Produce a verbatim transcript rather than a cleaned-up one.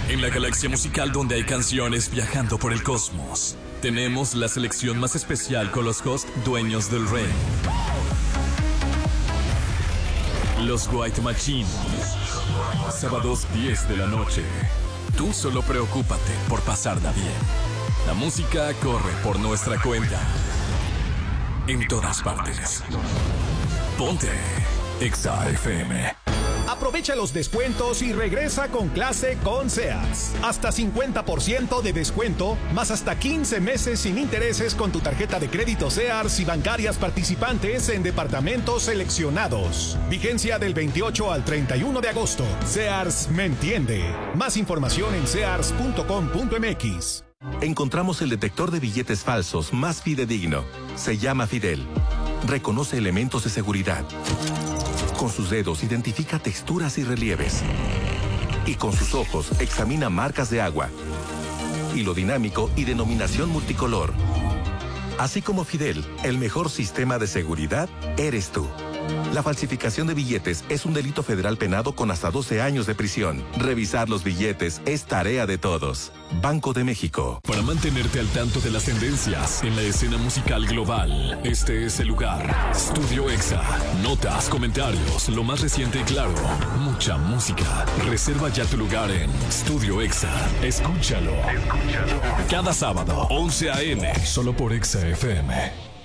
En la galaxia musical donde hay canciones viajando por el cosmos, tenemos la selección más especial con los hosts dueños del rey. Los White Machine. Sábados diez de la noche. Tú solo preocúpate por pasarla bien. La música corre por nuestra cuenta. En todas partes. Ponte Exa F M. Aprovecha los descuentos y regresa con clase con Sears. Hasta cincuenta por ciento de descuento, más hasta quince meses sin intereses con tu tarjeta de crédito Sears y bancarias participantes en departamentos seleccionados. Vigencia del veintiocho al treinta y uno de agosto. Sears me entiende. Más información en sears punto com punto m x. Encontramos el detector de billetes falsos más fidedigno. Se llama Fidel. Reconoce elementos de seguridad. Con sus dedos identifica texturas y relieves. Y con sus ojos examina marcas de agua. Hilo dinámico y denominación multicolor. Así como Fidel, el mejor sistema de seguridad eres tú. La falsificación de billetes es un delito federal penado con hasta doce años de prisión. Revisar los billetes es tarea de todos. Banco de México. Para mantenerte al tanto de las tendencias en la escena musical global, este es el lugar. Estudio Exa. Notas, comentarios, lo más reciente y claro. Mucha música. Reserva ya tu lugar en Estudio Exa. Escúchalo. Escúchalo. Cada sábado, once a eme. Solo por Exa F M.